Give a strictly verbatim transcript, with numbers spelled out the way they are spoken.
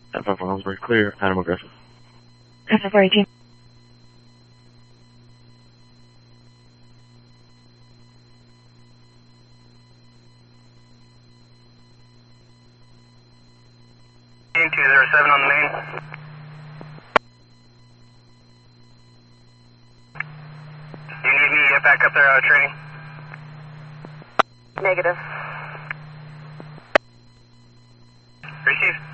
F five one very clear, animal aggressive. F five four eighteen. two zero seven on the main. Do you need me to get back up there out of training? Negative. Receive.